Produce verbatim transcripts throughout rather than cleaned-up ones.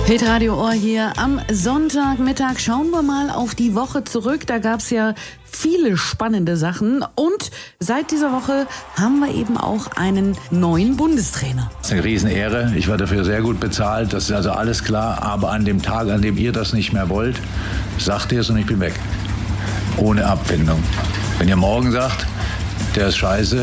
Hitradio Ohr hier am Sonntagmittag. Schauen wir mal auf die Woche zurück. Da gab es ja viele spannende Sachen. Und seit dieser Woche haben wir eben auch einen neuen Bundestrainer. Das ist eine Riesenehre. Ich war dafür sehr gut bezahlt. Das ist also alles klar. Aber an dem Tag, an dem ihr das nicht mehr wollt, sagt ihr es und ich bin weg. Ohne Abfindung. Wenn ihr morgen sagt, der ist scheiße,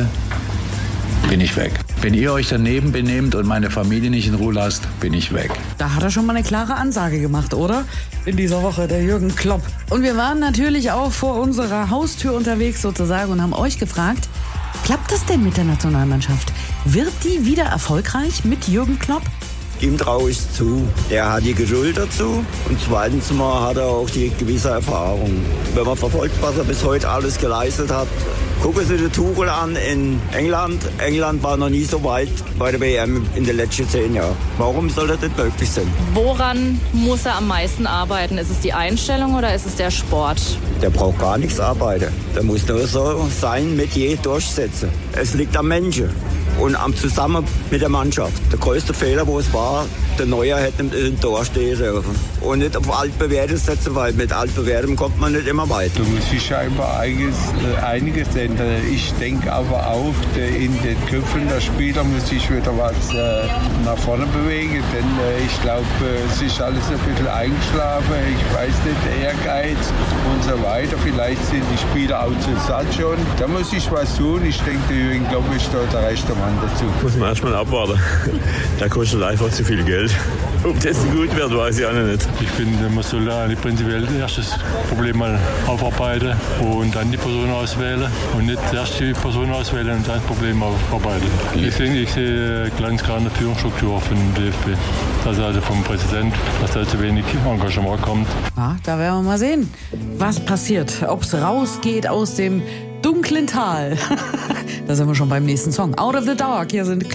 bin ich weg. Wenn ihr euch daneben benehmt und meine Familie nicht in Ruhe lasst, bin ich weg. Da hat er schon mal eine klare Ansage gemacht, oder? In dieser Woche, der Jürgen Klopp. Und wir waren natürlich auch vor unserer Haustür unterwegs sozusagen und haben euch gefragt, klappt das denn mit der Nationalmannschaft? Wird die wieder erfolgreich mit Jürgen Klopp? Ihm traue ich zu. Er hat die Geduld dazu und zweitens mal hat er auch die gewisse Erfahrung. Wenn man verfolgt, was er bis heute alles geleistet hat, gucken Sie den Tuchel an in England. England war noch nie so weit bei der W M in den letzten zehn Jahren. Warum soll das nicht möglich sein? Woran muss er am meisten arbeiten? Ist es die Einstellung oder ist es der Sport? Der braucht gar nichts arbeiten. Der muss nur so sein Metier durchsetzen. Es liegt am Menschen und am Zusammen mit der Mannschaft. Der größte Fehler, wo es war, der Neuer hätte im Tor stehen dürfen. Und nicht auf altbewährtes setzen, weil mit altbewährtem kommt man nicht immer weiter. Da muss ich scheinbar einiges, einiges ändern. Ich denke aber auch, in den Köpfen der Spieler muss ich wieder was nach vorne bewegen. Denn ich glaube, es ist alles ein bisschen eingeschlafen. Ich weiß nicht, Ehrgeiz und so weiter. Vielleicht sind die Spieler auch zu satt schon. Da muss ich was tun. Ich denke, der Jürgen Klopp ist da der rechte Mann dazu. Muss man erstmal abwarten. Der kostet einfach zu viel Geld. Ob das gut wird, weiß ich auch noch nicht. Ich finde, man soll prinzipiell erst das Problem mal aufarbeiten und dann die Person auswählen und nicht erst die Person auswählen und dann das Problem aufarbeiten. Ich denke, ich sehe ganz klar eine Führungsstruktur von D F B. Das also vom Präsident, dass da zu wenig Engagement kommt. Ja, da werden wir mal sehen, was passiert. Ob es rausgeht aus dem dunklen Tal. Da sind wir schon beim nächsten Song. Out of the Dark. Hier sind